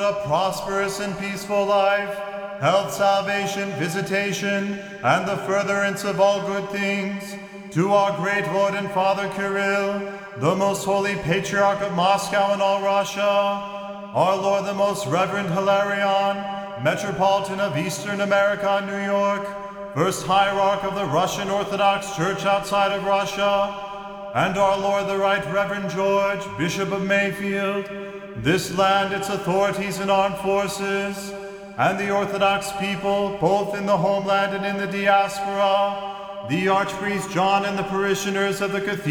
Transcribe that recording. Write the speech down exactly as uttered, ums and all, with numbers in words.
a prosperous and peaceful life, health, salvation, visitation, and the furtherance of all good things, to our great Lord and Father Kirill, the most holy Patriarch of Moscow and all Russia, our Lord the most Reverend Hilarion, Metropolitan of Eastern America and New York, First Hierarch of the Russian Orthodox Church outside of Russia, and our Lord the Right Reverend George, Bishop of Mayfield, this land, its authorities and armed forces, and the Orthodox people, both in the homeland and in the diaspora, the Archpriest John and the parishioners of the cathedral,